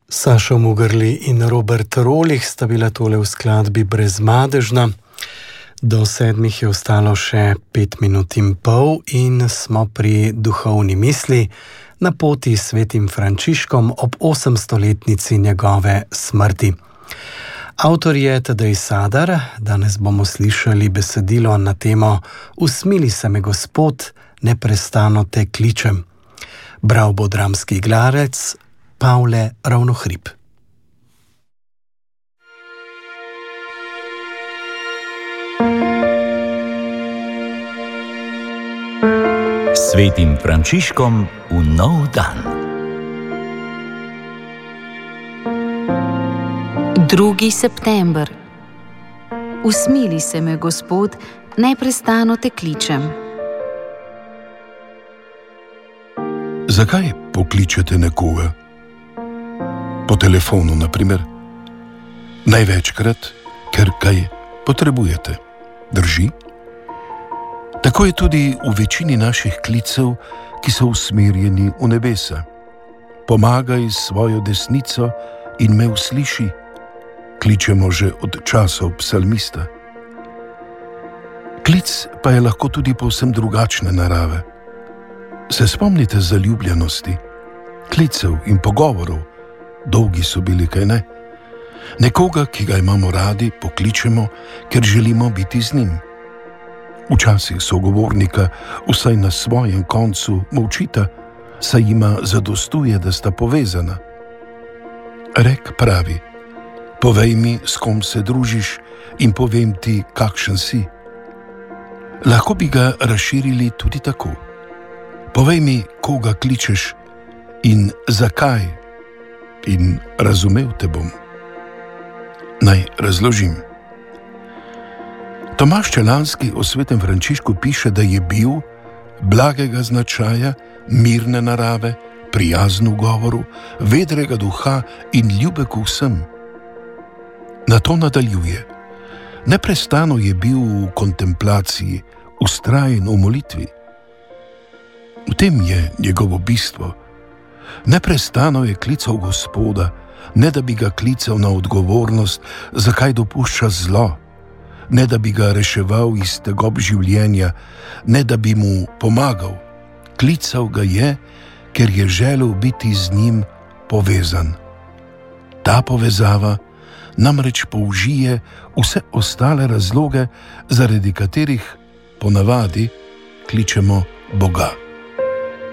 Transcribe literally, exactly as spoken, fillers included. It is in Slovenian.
Sašo Mugrli in Robert Rolih sta bila tole v skladbi Brezmadežna. Do sedmih je ostalo še pet minut in pol in smo pri duhovni misli na poti s svetim Frančiškom ob osemstoletnici njegove smrti. Avtor je Tadej Sadar, danes bomo slišali besedilo na temo Usmili se me, Gospod, neprestano te kličem. Bral bo dramski igralec Pavle Ravnohrib. Svetim Frančiškom v nov dan. drugi september. Usmili se me, Gospod, neprestano te kličem. Zakaj pokličete nekoga? Po telefonu, na primer. Največkrat, ker kaj potrebujete. Drži? Tako je tudi v večini naših klicev, ki so usmerjeni v nebesa. Pomagaj s svojo desnico in me usliši. Kličemo že od časov psalmista. Klic pa je lahko tudi povsem drugačne narave. Se spomnite zaljubljenosti, klicev in pogovorov, dolgi so bili, kaj ne? Nekoga, ki ga imamo radi, pokličemo, ker želimo biti z njim. Včasih sogovornika, vsaj na svojem koncu, molčita, saj jima zadostuje, da sta povezana. Rek pravi: povej mi, s kom se družiš, in povem ti, kakšen si. Lahko bi ga razširili tudi tako. Povej mi, koga kličeš in zakaj, in razumel te bom. Naj razložim. Tomaž Čelanski o svetem Frančišku piše, da je bil blagega značaja, mirne narave, prijazen v govoru, vedrega duha in ljubek vsem. Na to nadaljuje: neprestano je bil v kontemplaciji, vztrajen v molitvi. V tem je njegovo bistvo. Neprestano je klical Gospoda, ne da bi ga klical na odgovornost, zakaj dopušča zlo, ne da bi ga reševal iz tegob življenja, ne da bi mu pomagal. Klical ga je, ker je želel biti z njim povezan. Ta povezava namreč použije vse ostale razloge, zaradi katerih ponavadi kličemo Boga.